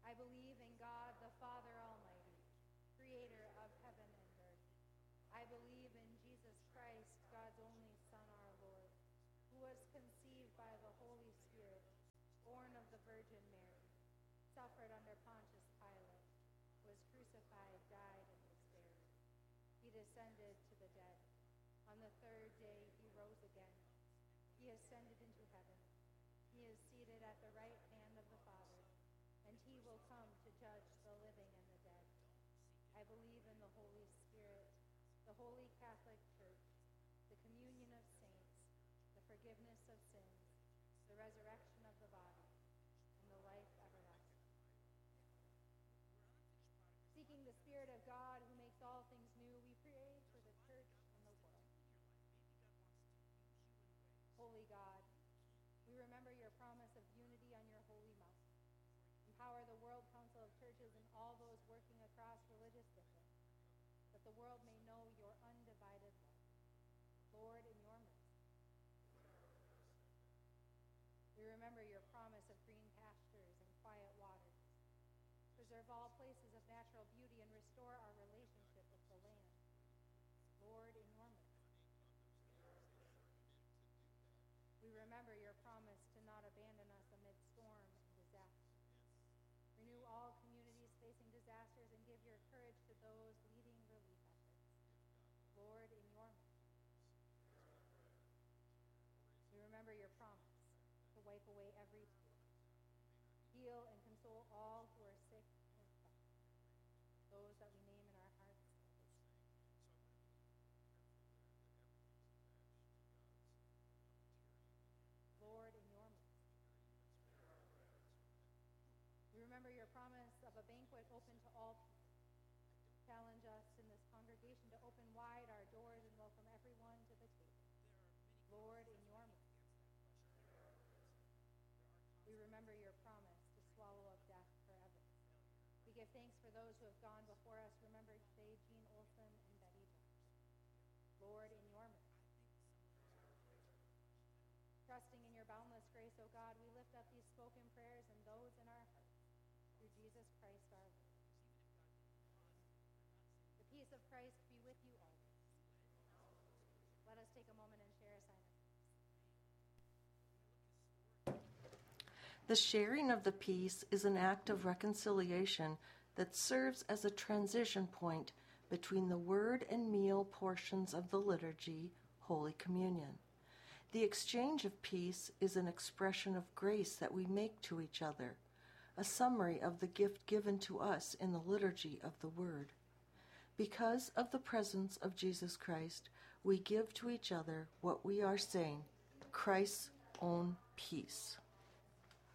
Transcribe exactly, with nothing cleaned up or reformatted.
I believe in God, the Father Almighty, creator of heaven and earth. I believe in Jesus Christ, God's only Son, our Lord, who was conceived by the Holy Spirit, born of the Virgin Mary, suffered under Pontius Pilate, was crucified, died, and was buried. He descended to the dead. On the third day he rose again. He ascended into heaven. He is seated at the right hand of the Father, and he will come to judge the living and the dead. I believe in the Holy Spirit, the Holy Catholic Church, the communion of saints, the forgiveness of sins, the resurrection of the body, and the life everlasting. Seeking the Spirit of God who makes all things new, we pray for the church and the world. Holy God, we remember your promise of unity on your holy mountain. Empower the World Council of Churches and all those working across religious difference, that the world may know your undivided love. Lord, in your mercy. We remember your promise of green pastures and quiet waters. Preserve all places of natural beauty and restore our relationship with the land. Lord, in your mercy. We remember your promise to not abandon us amid storm and disaster. Renew all communities facing disasters and give your courage to those leading relief efforts. Lord, in your mercy. We remember your promise to wipe away every tear. Heal and console all who are sick and suffering, those that we name in our hearts. Lord, in your mercy. We remember your promise of a banquet open to all people. Challenge us in this congregation to open wide our doors and welcome everyone to the table. Lord, in your mercy. We remember your promise to swallow up death forever. We give thanks for those who have gone before us. Remember today Jean Olson and Betty Johnson. Lord, in your mercy. Trusting in your boundless grace, O God, we lift up these spoken prayers and those in our hearts through Jesus Christ our Lord. The peace of Christ be with you always. Let us take a moment and share a sign of peace. The sharing of the peace is an act of reconciliation that serves as a transition point between the word and meal portions of the liturgy, Holy Communion. The exchange of peace is an expression of grace that we make to each other, a summary of the gift given to us in the liturgy of the Word. Because of the presence of Jesus Christ, we give to each other what we are saying, Christ's own peace.